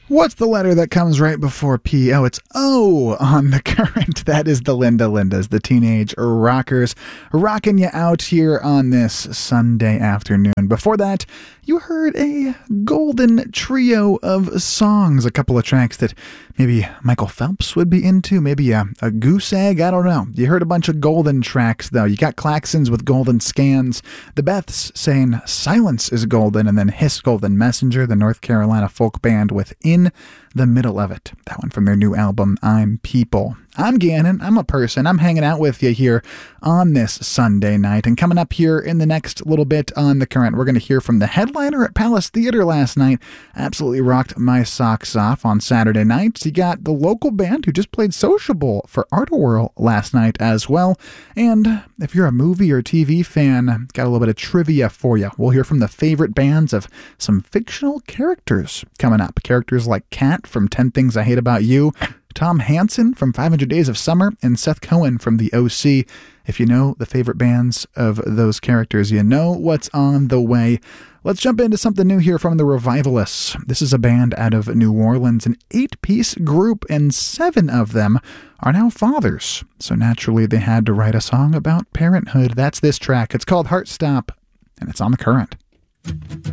What's the letter that comes right before P? Oh, it's O on the current. That is the Linda Lindas, the Teenage Rockers, rocking you out here on this Sunday afternoon. Before that, you heard a golden trio of songs, a couple of tracks that maybe Michael Phelps would be into, maybe a goose egg, I don't know. You heard a bunch of golden tracks, though. You got Klaxons with Golden Scans, the Beths saying Silence is Golden, and then Hiss Golden Messenger, the North Carolina folk band with In the Middle of It. That one from their new album, I'm People. I'm Gannon. I'm a person. I'm hanging out with you here on this Sunday night. And coming up here in the next little bit on The Current, we're going to hear from the headliner at Palace Theater last night. Absolutely rocked my socks off on Saturday nights. You got the local band who just played Sociable for Art Whirl last night as well. And if you're a movie or TV fan, got a little bit of trivia for you. We'll hear from the favorite bands of some fictional characters coming up. Characters like Kat from 10 Things I Hate About You, Tom Hansen from 500 Days of Summer, and Seth Cohen from The OC. If you know the favorite bands of those characters, you know what's on the way. Let's jump into something new here from the Revivalists. This is a band out of New Orleans, an 8-piece group, and 7 of them are now fathers. So naturally, they had to write a song about parenthood. That's this track. It's called Heart Stop, and it's on The Current.